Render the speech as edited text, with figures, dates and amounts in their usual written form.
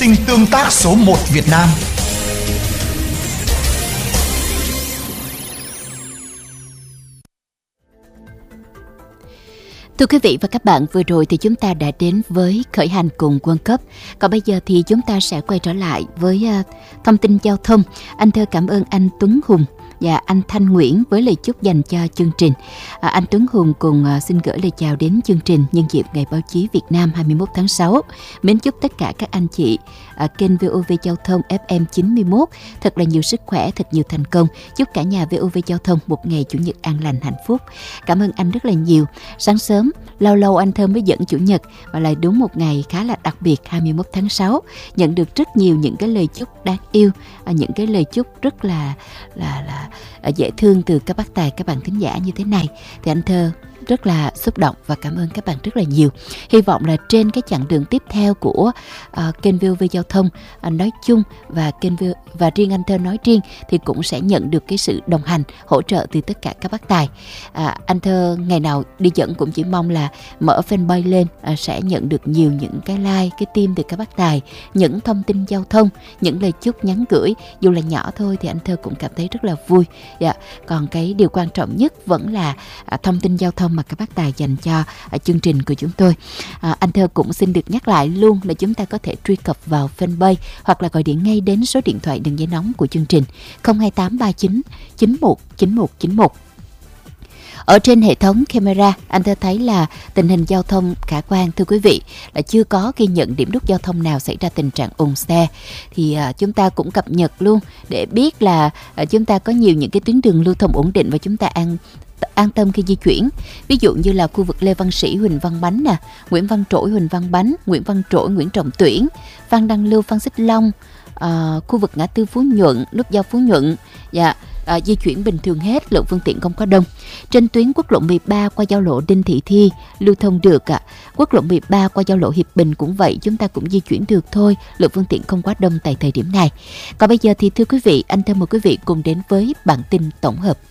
Kênh tương tác số 1 Việt Nam. Thưa quý vị và các bạn, vừa rồi thì chúng ta đã đến với khởi hành cùng World Cup. Còn bây giờ thì chúng ta sẽ quay trở lại với thông tin giao thông. Anh Thơ cảm ơn anh Tuấn Hùng và anh Thanh Nguyễn với lời chúc dành cho chương trình. Anh Tuấn Hùng cùng xin gửi lời chào đến chương trình nhân dịp Ngày Báo chí Việt Nam 21 tháng 6. Mến chúc tất cả các anh chị kênh VOV Giao thông FM 91 thật là nhiều sức khỏe, thật nhiều thành công. Chúc cả nhà VOV Giao thông một ngày Chủ nhật an lành hạnh phúc. Cảm ơn anh rất là nhiều. Sáng sớm, lâu lâu anh Thơ mới dẫn Chủ nhật và lại đúng một ngày khá là đặc biệt 21 tháng 6. Nhận được rất nhiều những cái lời chúc đáng yêu, những cái lời chúc rất là dễ thương từ các bác tài, các bạn thính giả như thế này. Thì anh Thơ rất là xúc động và cảm ơn các bạn rất là nhiều. Hy vọng là trên cái chặng đường tiếp theo của kênh VOV Giao thông nói chung và và riêng anh Thơ nói riêng thì cũng sẽ nhận được cái sự đồng hành, hỗ trợ từ tất cả các bác tài. Anh Thơ ngày nào đi dẫn cũng chỉ mong là mở fanpage lên sẽ nhận được nhiều những cái like, cái tim từ các bác tài, những thông tin giao thông, những lời chúc nhắn gửi dù là nhỏ thôi thì anh Thơ cũng cảm thấy rất là vui. Còn cái điều quan trọng nhất vẫn là thông tin giao thông mà các bác tài dành cho chương trình của chúng tôi. Anh Thơ cũng xin được nhắc lại luôn là chúng ta có thể truy cập vào fanpage hoặc là gọi điện ngay đến số điện thoại đường dây nóng của chương trình 02839 919191. Ở trên hệ thống camera, anh Thơ thấy là tình hình giao thông khả quan, thưa quý vị, là chưa có ghi nhận điểm nút giao thông nào xảy ra tình trạng ùn xe. Thì chúng ta cũng cập nhật luôn để biết là chúng ta có nhiều những cái tuyến đường lưu thông ổn định và chúng ta an tâm khi di chuyển. Ví dụ như là khu vực Lê Văn Sĩ, Huỳnh Văn Bánh nè, Nguyễn Văn Trỗi, Huỳnh Văn Bánh, Nguyễn Văn Trỗi, Nguyễn Trọng Tuyển, Phan Đăng Lưu, Phan Xích Long, khu vực ngã tư Phú Nhuận, nút giao Phú Nhuận, di chuyển bình thường hết, lượng phương tiện không có đông. Trên tuyến quốc lộ 13 qua giao lộ Đinh Thị Thi lưu thông được Quốc lộ 13 qua giao lộ Hiệp Bình cũng vậy, chúng ta cũng di chuyển được thôi, lượng phương tiện không quá đông tại thời điểm này. Còn bây giờ thì thưa quý vị, anh Thơ mời quý vị cùng đến với bản tin tổng hợp.